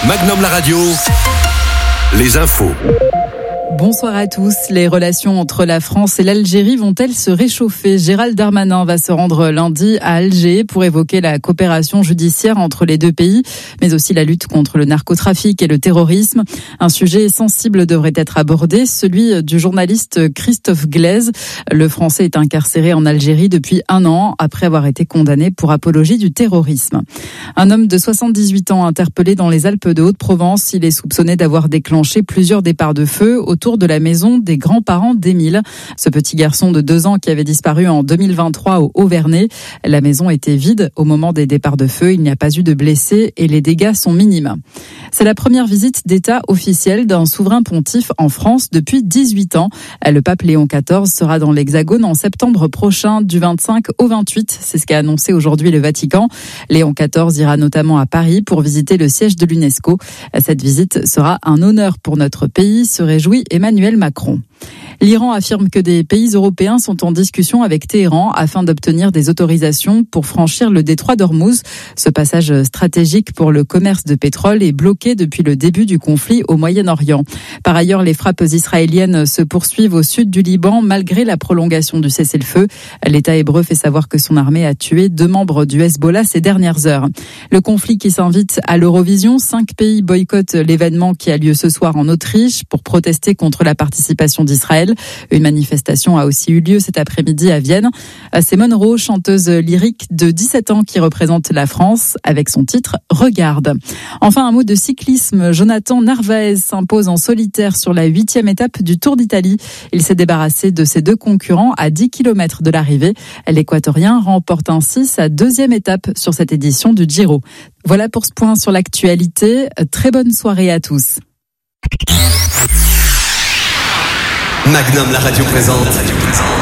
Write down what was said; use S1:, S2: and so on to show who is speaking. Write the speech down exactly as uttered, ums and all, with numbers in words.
S1: Magnum la radio, les infos.
S2: Bonsoir à tous. Les relations entre la France et l'Algérie vont-elles se réchauffer ? Gérald Darmanin va se rendre lundi à Alger pour évoquer la coopération judiciaire entre les deux pays, mais aussi la lutte contre le narcotrafic et le terrorisme. Un sujet sensible devrait être abordé, celui du journaliste Christophe Glaise. Le Français est incarcéré en Algérie depuis un an après avoir été condamné pour apologie du terrorisme. Un homme de soixante-dix-huit ans interpellé dans les Alpes de Haute-Provence. Il est soupçonné d'avoir déclenché plusieurs départs de feu autour de la maison des grands-parents d'Émile. Ce petit garçon de deux ans qui avait disparu en deux mille vingt-trois au Haut-Vernay. La maison était vide au moment des départs de feu. Il n'y a pas eu de blessés et les dégâts sont minimes. C'est la première visite d'État officielle d'un souverain pontife en France depuis dix-huit ans. Le pape Léon quatorze sera dans l'Hexagone en septembre prochain du vingt-cinq au vingt-huit. C'est ce qu'a annoncé aujourd'hui le Vatican. Léon quatorze ira notamment à Paris pour visiter le siège de l'UNESCO. Cette visite sera un honneur pour notre pays, se réjouit Emmanuel Macron. L'Iran affirme que des pays européens sont en discussion avec Téhéran afin d'obtenir des autorisations pour franchir le détroit d'Ormuz. Ce passage stratégique pour le commerce de pétrole est bloqué depuis le début du conflit au Moyen-Orient. Par ailleurs, les frappes israéliennes se poursuivent au sud du Liban malgré la prolongation du cessez-le-feu. L'État hébreu fait savoir que son armée a tué deux membres du Hezbollah ces dernières heures. Le conflit qui s'invite à l'Eurovision, cinq pays boycottent l'événement qui a lieu ce soir en Autriche pour protester contre la participation d'Israël. Une manifestation a aussi eu lieu cet après-midi à Vienne. C'est Monroe, chanteuse lyrique de dix-sept ans qui représente la France avec son titre « Regarde ». Enfin, un mot de cyclisme. Jonathan Narvaez s'impose en solitaire sur la huitième étape du Tour d'Italie. Il s'est débarrassé de ses deux concurrents à dix kilomètres de l'arrivée. L'Équatorien remporte ainsi sa deuxième étape sur cette édition du Giro. Voilà pour ce point sur l'actualité. Très bonne soirée à tous.
S1: Magnum la radio présente.